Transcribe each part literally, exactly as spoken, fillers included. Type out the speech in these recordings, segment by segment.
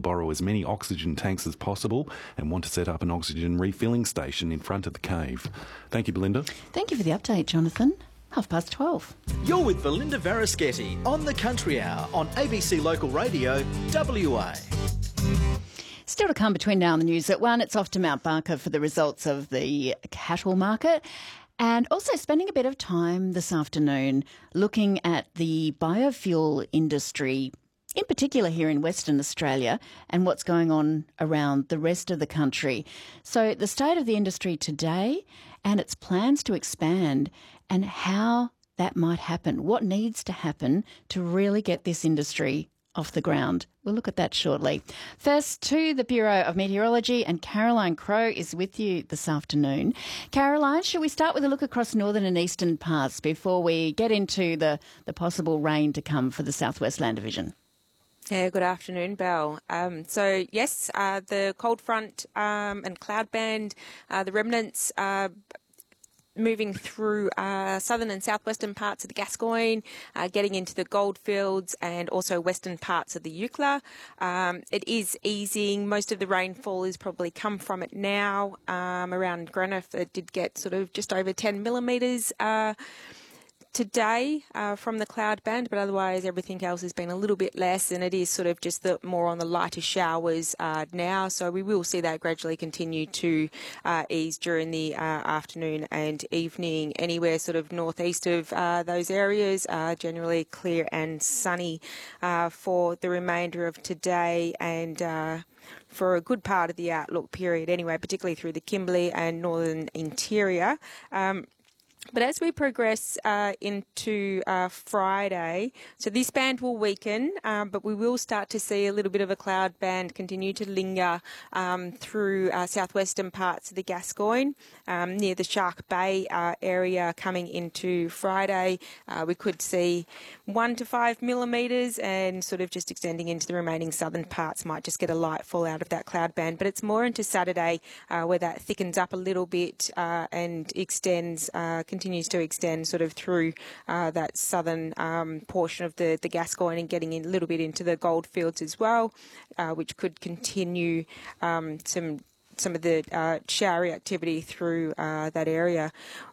borrow as many oxygen tanks as possible and want to set up an oxygen refilling station in front of the cave. Thank you, Belinda. Thank you for the update, Jonathan. Half past twelve. You're with Belinda Varaschetti on the Country Hour on A B C Local Radio, W A. Still to come between now and the news at one, it's off to Mount Barker for the results of the cattle market. And also spending a bit of time this afternoon looking at the biofuel industry, in particular here in Western Australia, and what's going on around the rest of the country. So the state of the industry today and its plans to expand and how that might happen. What needs to happen to really get this industry off the ground? We'll look at that shortly. First, to the Bureau of Meteorology, and Caroline Crowe is with you this afternoon. Caroline, should we start with a look across northern and eastern parts before we get into the, the possible rain to come for the South West Land Division? Yeah, good afternoon, Belle. Um, so, yes, uh, the cold front um, and cloud band, uh, the remnants uh, moving through uh, southern and southwestern parts of the Gascoyne, uh, getting into the goldfields and also western parts of the Eucla. Um, it is easing. Most of the rainfall has probably come from it now. Um, around Greenock, it did get sort of just over ten millimetres uh, today uh, from the cloud band, but otherwise everything else has been a little bit less, and it is sort of just the more on the lighter showers uh, now. So we will see that gradually continue to uh, ease during the uh, afternoon and evening. Anywhere sort of northeast of uh, those areas, uh, generally clear and sunny uh, for the remainder of today and uh, for a good part of the outlook period anyway, particularly through the Kimberley and northern interior. Um, But as we progress uh, into uh, Friday, so this band will weaken, um, but we will start to see a little bit of a cloud band continue to linger um, through uh, southwestern parts of the Gascoyne, um, near the Shark Bay uh, area coming into Friday. Uh, we could see one to five millimetres, and sort of just extending into the remaining southern parts might just get a light fall out of that cloud band. But it's more into Saturday uh, where that thickens up a little bit uh, and extends uh, continues to extend sort of through uh, that southern um, portion of the, the Gascoyne and getting in a little bit into the goldfields as well, uh, which could continue um, some some of the uh, showery activity through uh, that area.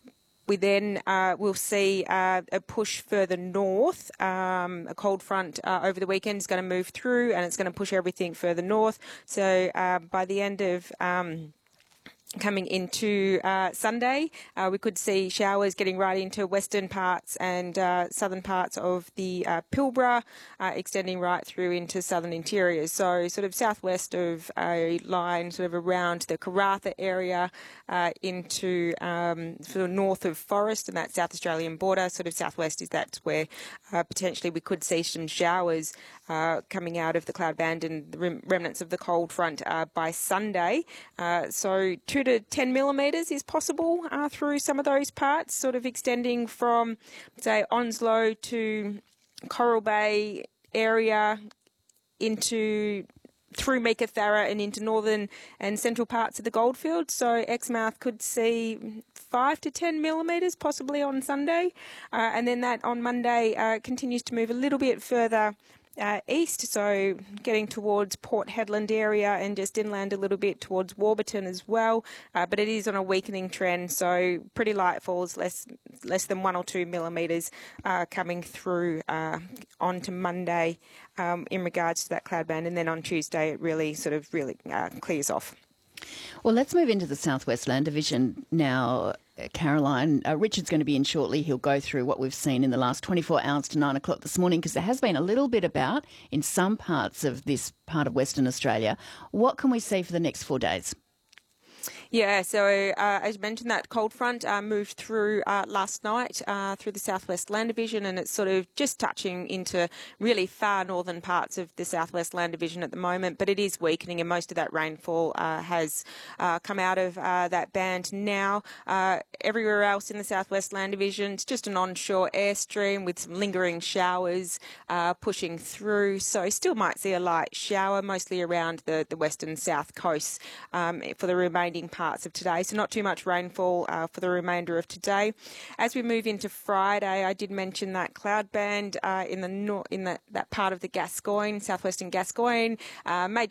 We then uh, will see uh, a push further north. Um, a cold front uh, over the weekend is going to move through, and it's going to push everything further north. So uh, by the end of Um, coming into uh, Sunday, uh, we could see showers getting right into western parts and uh, southern parts of the uh, Pilbara, uh, extending right through into southern interiors. So sort of southwest of a line sort of around the Karratha area uh, into um, sort of north of Forest and that South Australian border. Sort of southwest is that's where uh, potentially we could see some showers uh, coming out of the cloud band and the rem- remnants of the cold front uh, by Sunday. Uh, so two to ten millimetres is possible uh, through some of those parts, sort of extending from, say, Onslow to Coral Bay area into through Meekatharra and into northern and central parts of the goldfield. So Exmouth could see five to ten millimetres possibly on Sunday. Uh, and then that on Monday uh, continues to move a little bit further Uh, east, so getting towards Port Hedland area and just inland a little bit towards Warburton as well. Uh, but it is on a weakening trend, so pretty light falls, less less than one or two millimetres uh, coming through uh, onto Monday um, in regards to that cloud band, and then on Tuesday it really sort of really uh, clears off. Well, let's move into the South West Land Division now, Caroline. Uh, Richard's going to be in shortly. He'll go through what we've seen in the last twenty-four hours to nine o'clock this morning, because there has been a little bit about in some parts of this part of Western Australia. What can we see for the next four days? Yeah, so uh, as you mentioned, that cold front uh, moved through uh, last night uh, through the Southwest Land Division, and it's sort of just touching into really far northern parts of the Southwest Land Division at the moment, but it is weakening, and most of that rainfall uh, has uh, come out of uh, that band now. Uh, everywhere else in the Southwest Land Division, it's just an onshore airstream with some lingering showers uh, pushing through, so still might see a light shower, mostly around the, the western south coasts um, for the remaining parts parts of today, so not too much rainfall uh, for the remainder of today. As we move into Friday, I did mention that cloud band uh, in the nor- in the, that part of the Gascoyne, southwestern Gascoyne, uh, may